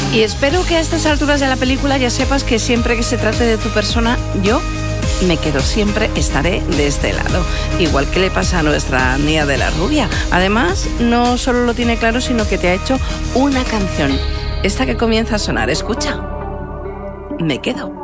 Y espero que a estas alturas de la película ya sepas que siempre que se trate de tu persona, yo me quedo, siempre estaré de este lado. Igual que le pasa a nuestra Nia de la Rubia. Además, no solo lo tiene claro, sino que te ha hecho una canción. Esta que comienza a sonar, escucha. Me quedo.